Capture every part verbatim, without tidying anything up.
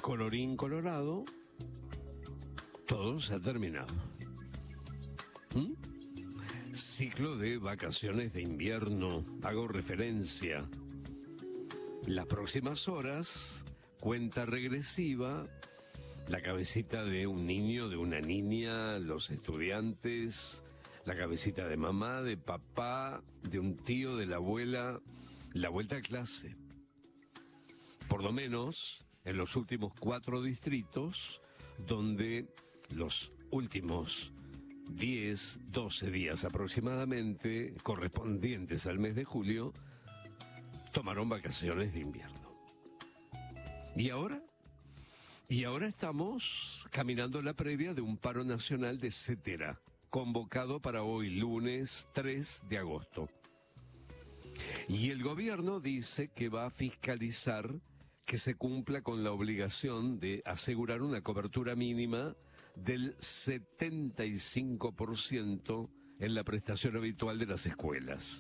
Colorín colorado, todo se ha terminado. ¿Mm? Ciclo de vacaciones de invierno, hago referencia. Las próximas horas, cuenta regresiva, la cabecita de un niño, de una niña, los estudiantes, la cabecita de mamá, de papá, de un tío, de la abuela, la vuelta a clase. Por lo menos en los últimos cuatro distritos, donde los últimos diez, doce días aproximadamente, correspondientes al mes de julio, tomaron vacaciones de invierno. ¿Y ahora? Y ahora estamos caminando la previa de un paro nacional de cetera, convocado para hoy, lunes tres de agosto. Y el gobierno dice que va a fiscalizar que se cumpla con la obligación de asegurar una cobertura mínima del setenta y cinco por ciento en la prestación habitual de las escuelas.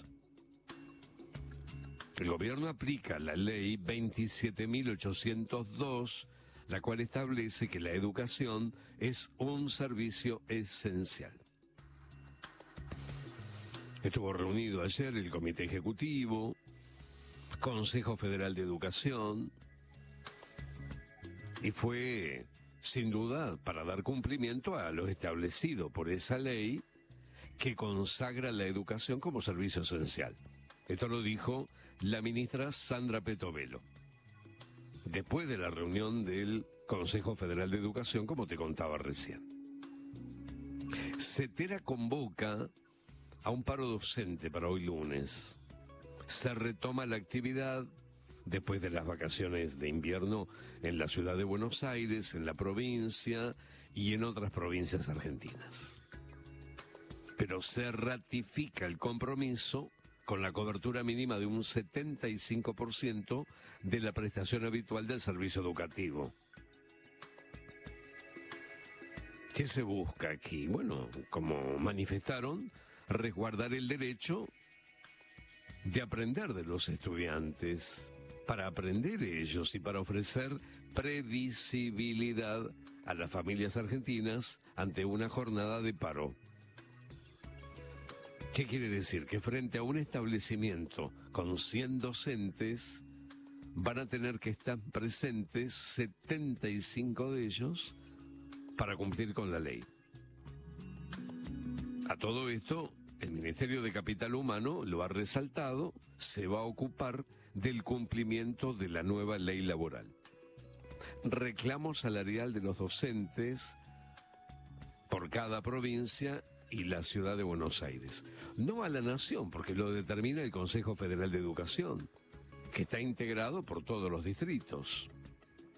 El gobierno aplica la ley veintisiete mil ochocientos dos, la cual establece que la educación es un servicio esencial. Estuvo reunido ayer el Comité Ejecutivo, Consejo Federal de Educación, y fue, sin duda, para dar cumplimiento a lo establecido por esa ley que consagra la educación como servicio esencial. Esto lo dijo la ministra Sandra Petovelo, después de la reunión del Consejo Federal de Educación, como te contaba recién. cetera convoca a un paro docente para hoy lunes. Se retoma la actividad después de las vacaciones de invierno en la ciudad de Buenos Aires, en la provincia y en otras provincias argentinas. Pero se ratifica el compromiso con la cobertura mínima de un setenta y cinco por ciento de la prestación habitual del servicio educativo. ¿Qué se busca aquí? Bueno, como manifestaron, resguardar el derecho de aprender de los estudiantes, para aprender ellos y para ofrecer previsibilidad a las familias argentinas ante una jornada de paro. ¿Qué quiere decir? Que frente a un establecimiento con cien docentes, van a tener que estar presentes setenta y cinco de ellos para cumplir con la ley. A todo esto, el Ministerio de Capital Humano lo ha resaltado, se va a ocupar del cumplimiento de la nueva ley laboral. Reclamo salarial de los docentes por cada provincia y la ciudad de Buenos Aires. No a la nación, porque lo determina el Consejo Federal de Educación, que está integrado por todos los distritos.